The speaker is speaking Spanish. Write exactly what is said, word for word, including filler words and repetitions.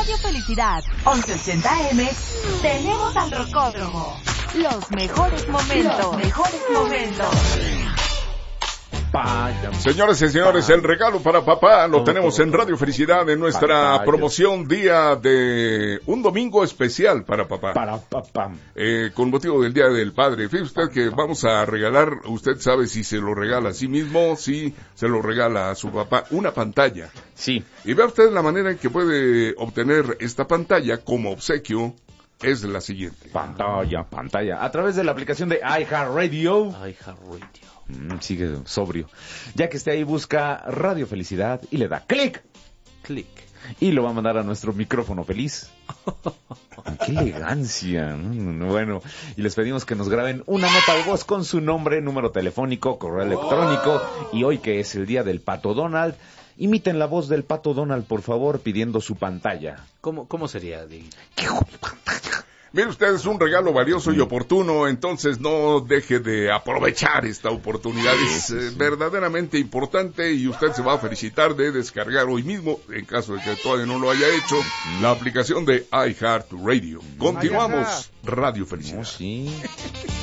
Radio Felicidad, once ochenta A M, tenemos al Rocódromo. Los mejores momentos. Los mejores momentos. Señores y señores, el regalo para papá lo tenemos en Radio Felicidad en nuestra promoción día de un domingo especial para papá. Para papá. Eh, con motivo del Día del Padre. Fíjese usted que vamos a regalar, usted sabe si se lo regala a sí mismo, si se lo regala a su papá, una pantalla. Sí. Y vea usted la manera en que puede obtener esta pantalla como obsequio. Es la siguiente. Pantalla, pantalla. A través de la aplicación de iHeartRadio. iHeartRadio. Mm, sigue sobrio. Ya que esté ahí, busca Radio Felicidad y le da clic. Clic. Y lo va a mandar a nuestro micrófono feliz. ¡Qué elegancia! Bueno, y les pedimos que nos graben una nota de voz con su nombre, número telefónico, correo electrónico. Y hoy que es el día del Pato Donald, imiten la voz del Pato Donald, por favor, pidiendo su pantalla. ¿Cómo, cómo sería, Dieguito? ¿Qué hijo de pantalla? Mire usted, es un regalo valioso y oportuno, entonces no deje de aprovechar esta oportunidad. Es eh, verdaderamente importante y usted se va a felicitar de descargar hoy mismo, en caso de que todavía no lo haya hecho, la aplicación de iHeartRadio. Continuamos, Radio Felicidad. Oh, sí.